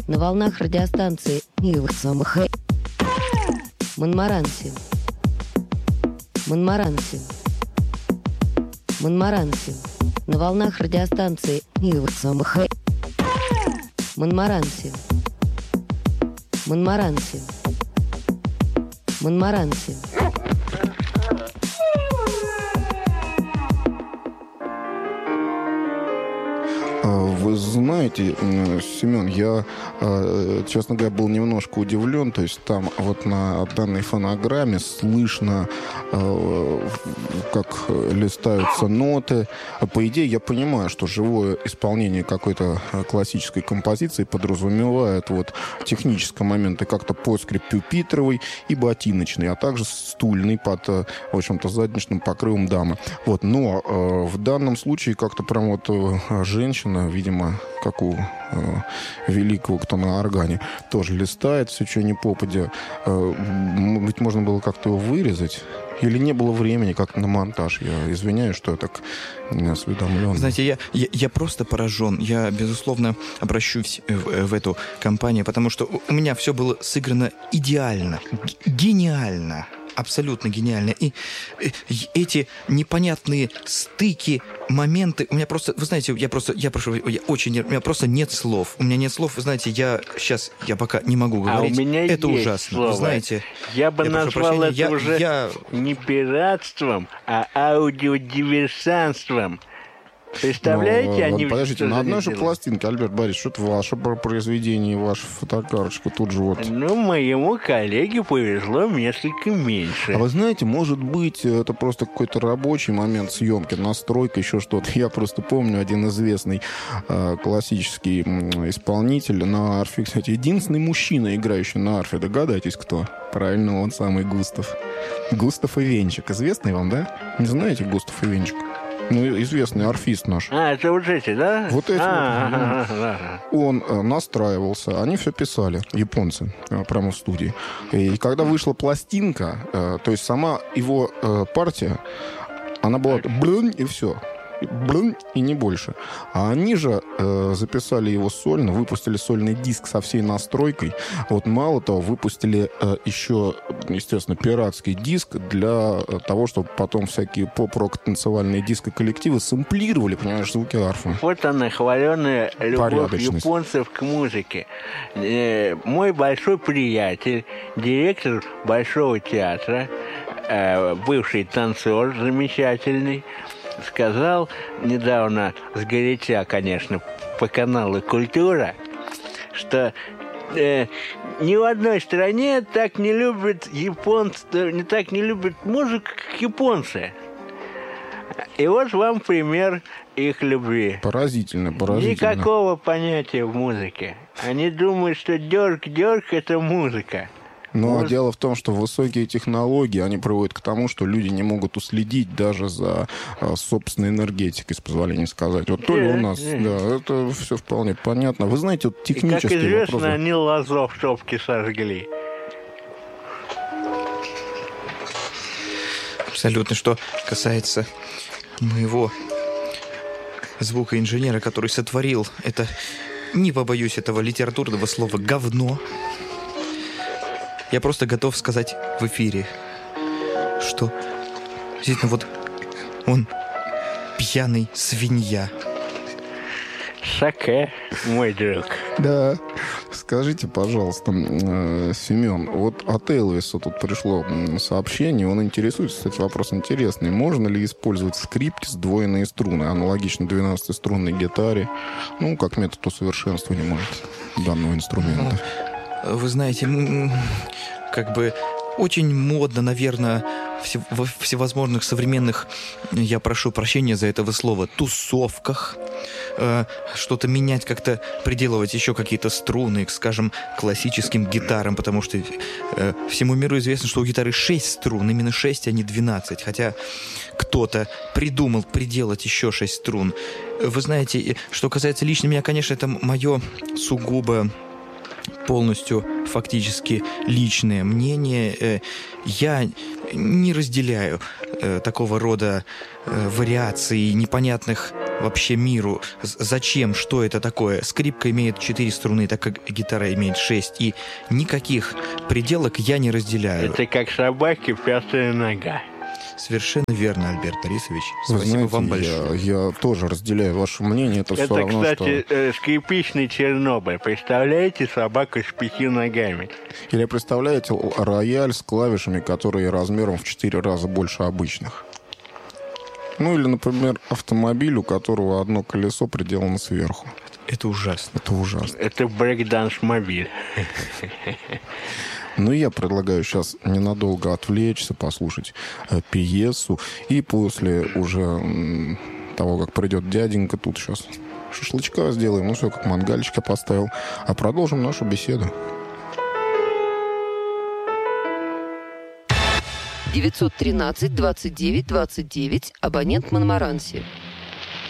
На волнах радиостанции Монмаранси. Монмаранси. Монмаранси. На волнах радиостанции Монмаранси. Монмаранси. Монмаранси. Вы знаете, Семен, я, честно говоря, был немножко удивлен. То есть там вот на данной фонограмме слышно, как листаются ноты. По идее, я понимаю, что живое исполнение какой-то классической композиции подразумевает вот технические моменты, как-то подскрип пюпитровый и ботиночный, а также стульный под, в общем-то, задничным покрывом дамы. Вот. Но в данном случае как-то прям вот женщина, видимо, как у великого, кто на органе, тоже листает все, что ни попадя. Ведь можно было как-то его вырезать. Или не было времени как на монтаж? Я извиняюсь, что я так неосведомлен. Знаете, я просто поражен. Я, безусловно, обращусь в эту компанию, потому что у меня все было сыграно идеально, гениально. Абсолютно гениально. И эти непонятные стыки, моменты, у меня просто, вы знаете, у меня просто нет слов. У меня нет слов, вы знаете, я пока не могу говорить. А у меня это есть ужасно. слово. Вы знаете, я бы назвал это уже не пиратством, а аудиодиверсантством. Представляете, они... Подождите, на одной же пластинке, Альберт Борисович, что-то ваше произведение, ваша фотокарточка тут же вот... моему коллеге повезло несколько меньше. А вы знаете, может быть, это просто какой-то рабочий момент съемки, настройка, еще что-то. Я просто помню один известный классический исполнитель на арфе. Кстати, единственный мужчина, играющий на арфе. Догадайтесь, кто? Правильно, он самый Густав. Густав Ивенчик. Известный вам, да? Не знаете Густав Ивенчик? Ну, известный арфист наш. Это вот эти, да? Вот эти. Он настраивался, они все писали, японцы, прямо в студии. И когда вышла пластинка, то есть сама его партия, она была блин, и все. Блин, и не больше. А они же записали его сольно, выпустили сольный диск со всей настройкой. Вот мало того, выпустили еще, естественно, пиратский диск для того, чтобы потом всякие поп-рок танцевальные диско-коллективы сэмплировали, понимаешь, звуки арфы. Вот она, хваленая любовь японцев к музыке. Мой большой приятель, директор Большого театра, бывший танцор замечательный, сказал недавно, сгоряча, конечно, по каналу «Культура», что ни в одной стране так не любят так не любят музыку, как японцы. И вот вам пример их любви. Поразительно. Никакого понятия в музыке. Они думают, что дёрг-дёрг – это музыка. Ну, а дело в том, что высокие технологии, они приводят к тому, что люди не могут уследить даже за собственной энергетикой, с позволения сказать. Вот то ли у нас, да, это все вполне понятно. Вы знаете, вот технические как известно, вопросы... они лозов в топке сожгли. Абсолютно. Что касается моего звукоинженера, который сотворил это, не побоюсь этого литературного слова, говно, я просто готов сказать в эфире, что действительно вот он пьяный свинья. Саке, мой друг. Да. Скажите, пожалуйста, Семен, вот от Элвиса тут пришло сообщение, он интересуется, кстати, вопрос интересный. Можно ли использовать в скрипке сдвоенные струны, аналогично 12-струнной гитаре, ну, как метод усовершенствования, может, данного инструмента? Вы знаете, как бы очень модно, наверное, во всевозможных современных, я прошу прощения за это слово, тусовках, что-то менять, как-то приделывать еще какие-то струны, скажем, классическим гитарам, потому что всему миру известно, что у гитары 6 струн, именно 6, а не 12, хотя кто-то придумал приделать еще 6 струн. Вы знаете, что касается лично меня, конечно, это мое сугубо полностью фактически личное мнение. Я не разделяю такого рода вариаций непонятных вообще миру. Зачем? Что это такое? Скрипка имеет 4 струны, так как гитара имеет 6. И никаких пределок я не разделяю. Это как собаки, пятая нога. Совершенно верно, Альберт Борисович. Вы Спасибо знаете, вам большое. Я тоже разделяю ваше мнение. Это все равно, кстати, скрипичный Чернобыль. Представляете, собака с 5 ногами. Или представляете рояль с клавишами, которые размером в 4 раза больше обычных. Ну или, например, автомобиль, у которого одно колесо приделано сверху. Это ужасно. Это ужасно. Это брейкданс-мобиль. Ну, я предлагаю сейчас ненадолго отвлечься, послушать пьесу. И после уже того, как придет дяденька, тут сейчас шашлычка сделаем. Ну, все, как мангальчика поставил. А продолжим нашу беседу. 913-29-29, абонент Монмаранси.